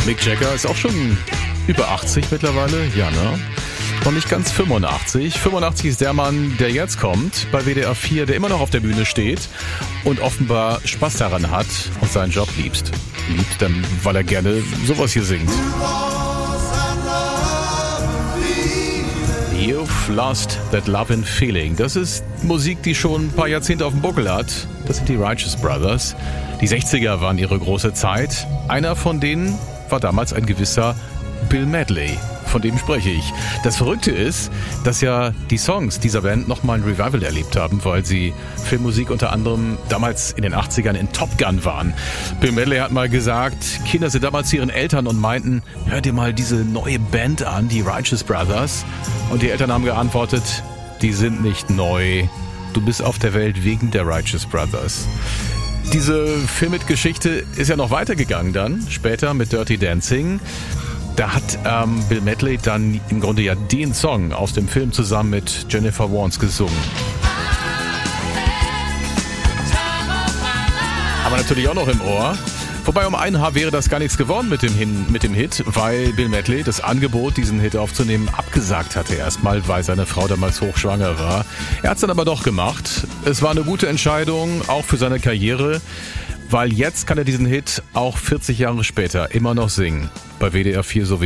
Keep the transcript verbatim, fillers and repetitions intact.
Mick Jagger ist auch schon über achtzig mittlerweile, ja, ne? Noch nicht ganz fünfundachtzig. fünfundachtzig ist der Mann, der jetzt kommt bei W D R vier, der immer noch auf der Bühne steht und offenbar Spaß daran hat und seinen Job liebst. Liebt, dann, weil er gerne sowas hier singt. You've lost that lovin' feeling. Das ist Musik, die schon ein paar Jahrzehnte auf dem Buckel hat. Das sind die Righteous Brothers. Die sechziger waren ihre große Zeit. Einer von denen war damals ein gewisser Bill Medley. Von dem spreche ich. Das Verrückte ist, dass ja die Songs dieser Band nochmal ein Revival erlebt haben, weil sie Filmmusik unter anderem damals in den achtzigern in Top Gun waren. Bill Medley hat mal gesagt, Kinder sind damals zu ihren Eltern und meinten, hör dir mal diese neue Band an, die Righteous Brothers. Und die Eltern haben geantwortet, die sind nicht neu. Du bist auf der Welt wegen der Righteous Brothers. Diese Filmgeschichte ist ja noch weitergegangen dann, später mit Dirty Dancing. Da hat ähm, Bill Medley dann im Grunde ja den Song aus dem Film zusammen mit Jennifer Warnes gesungen. Aber natürlich auch noch im Ohr. Wobei um ein Haar wäre das gar nichts geworden mit dem, Hin- mit dem Hit, weil Bill Medley das Angebot, diesen Hit aufzunehmen, abgesagt hatte erstmal, weil seine Frau damals hochschwanger war. Er hat es dann aber doch gemacht. Es war eine gute Entscheidung, auch für seine Karriere, weil jetzt kann er diesen Hit auch vierzig Jahre später immer noch singen. Bei W D R vier sowieso.